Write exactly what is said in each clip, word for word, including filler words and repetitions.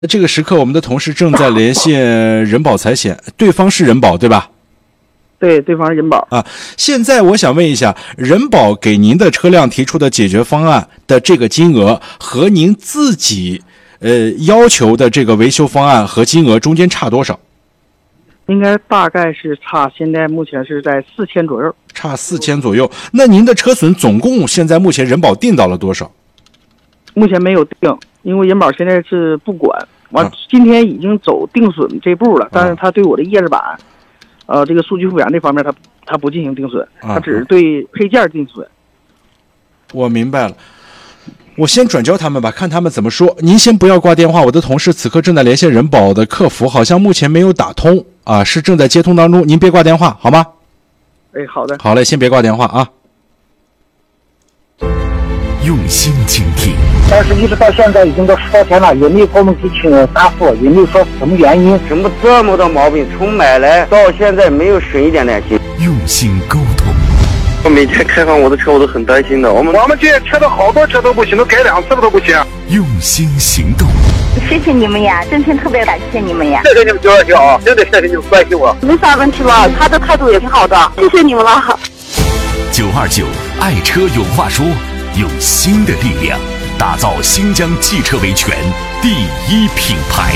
这个时刻，我们的同事正在连线人保财险，对方是人保，对吧？ 对，对方是人保啊。现在我想问一下，人保给您的车辆提出的解决方案的这个金额和您自己呃要求的这个维修方案和金额中间差多少？ 应该大概是差，现在目前是在四千左右， 差四千左右。那您的车损总共现在目前人保定到了多少？ 目前没有定，因为人保现在是不管。完、啊，今天已经走定损这步了，但是他对我的叶子板，呃，这个数据复原这方面，他他不进行定损，他只是对配件定损。 我明白了，我先转交他们吧，看他们怎么说。您先不要挂电话，我的同事此刻正在连线人保的客服，好像目前没有打通啊，是正在接通当中，您别挂电话好吗？ 哎，好的。 好嘞，先别挂电话啊。 用心倾听， 但是一直到现在已经到十多天了，也没有给我们提出答复，也没有说什么原因， 什么这么多毛病，从买来到现在没有省一点点心。 用心沟通， 我每天开放我的车，我都很担心的。我们我们这车的好多车都不行，都改两次了都不行。 用心行动， 谢谢你们呀，真心特别感谢你们呀！ 谢谢你们九二九啊，真的谢谢你们关心我。 没啥问题吧？他的态度也挺好的，谢谢你们了。 九二九爱车有话说。用新的力量打造新疆汽车维权第一品牌。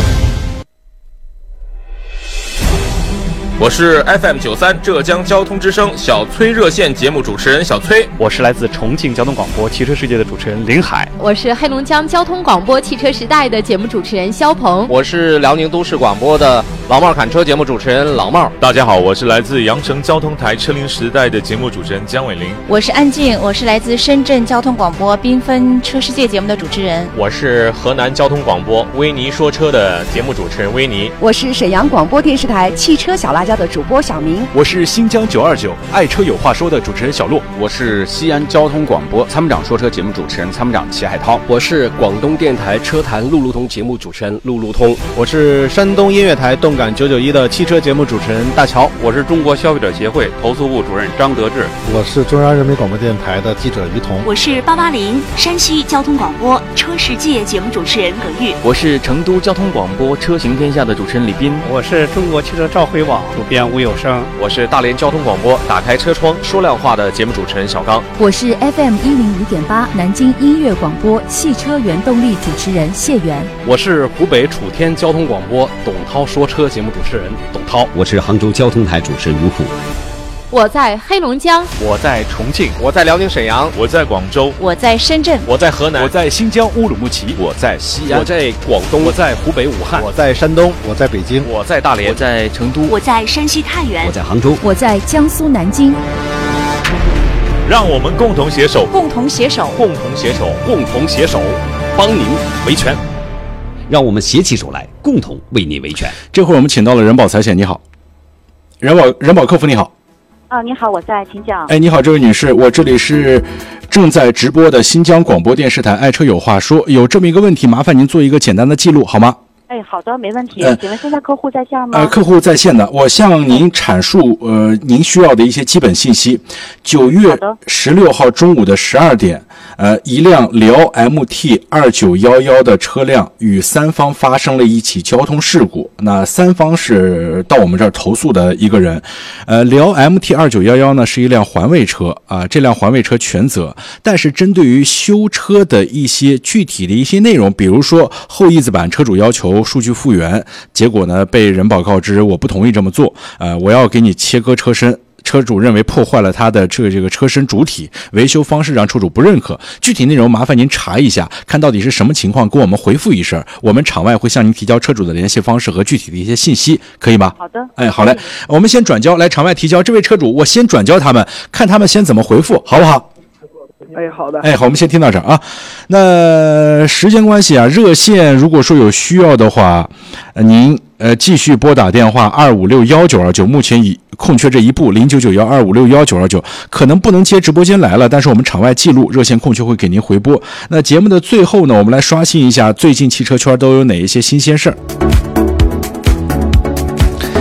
我是 F M 九三浙江交通之声小崔热线节目主持人小崔。 我是来自重庆交通广播汽车世界的主持人林海。 我是黑龙江交通广播汽车时代的节目主持人肖鹏。 我是辽宁都市广播的老帽侃车节目主持人老帽。 大家好，我是来自羊城交通台车龄时代的节目主持人姜伟林。 我是安静，我是来自深圳交通广播缤纷车世界节目的主持人。 我是河南交通广播威尼说车的节目主持人威尼。 我是沈阳广播电视台汽车小辣椒的主播小明。 我是新疆九二九爱车有话说的主持人小洛。 我是西安交通广播参谋长说车节目主持人参谋长齐海涛。 我是广东电台车坛路路通节目主持人路路通。 我是山东音乐台动感九九一的汽车节目主持人大乔。 我是中国消费者协会投诉部主任张德志。 我是中央人民广播电台的记者于彤。 我是八八零山西交通广播车世界节目主持人葛玉。 我是成都交通广播车行天下的主持人李斌。 我是中国汽车召回网主编吴有生。 我是大连交通广播打开车窗说亮话的节目主持人小刚。 我是 F M 一零五点八南京音乐广播汽车原动力主持人谢元。 我是湖北楚天交通广播董涛说车节目主持人董涛。 我是杭州交通台主持人于虎。 我在黑龙江， 我在重庆， 我在辽宁沈阳， 我在广州， 我在深圳， 我在河南， 我在新疆乌鲁木齐， 我在西安， 我在广东， 我在湖北武汉， 我在山东，我在北京， 我在大连， 我在成都， 我在山西太原， 我在杭州， 我在江苏南京。 让我们共同携手， 共同携手， 共同携手， 共同携手，帮您维权。 让我们携起手来，共同为您维权。 这会儿我们请到了人保财险，你好，人保人保客服你好。 啊，你好，我在，请讲。 哎，你好，这位女士，我这里是正在直播的新疆广播电视台爱车有话说，有这么一个问题，麻烦您做一个简单的记录好吗？ 哎，好的，没问题。呃、请问现在客户在线吗？ 呃，客户在线的，我向您阐述呃您需要的一些基本信息。九月十六号中午的十二点，呃，一辆辽 M T 二九一一的车辆与三方发生了一起交通事故。那三方是到我们这儿投诉的一个人，呃，辽 M T 二九一一呢是一辆环卫车啊、呃，这辆环卫车全责，但是针对于修车的一些具体的一些内容，比如说后翼子板车主要求数据复原，结果呢被人保告知我不同意这么做，呃，我要给你切割车身。车主认为破坏了他的这个这个车身主体，维修方式让车主不认可。具体内容麻烦您查一下，看到底是什么情况，给我们回复一声。我们场外会向您提交车主的联系方式和具体的一些信息，可以吗？ 好的。 哎，好嘞，我们先转交来场外提交。这位车主，我先转交他们，看他们先怎么回复，好不好？ 哎，好的。 哎，好，我们先听到这儿啊。那时间关系啊，热线如果说有需要的话，呃、您呃继续拨打电话二五六幺九二九，目前已空缺这一部零九九幺二五六幺九二九，可能不能接直播间来了，但是我们场外记录，热线空缺会给您回拨。那节目的最后呢，我们来刷新一下最近汽车圈都有哪一些新鲜事儿。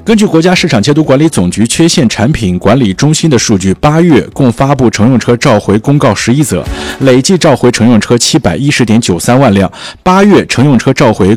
根据国家市场监督管理总局缺陷产品管理中心的数据，八月共发布乘用车召回公告十一则，累计召回乘用车七百一十点九三万辆。八月乘用车召回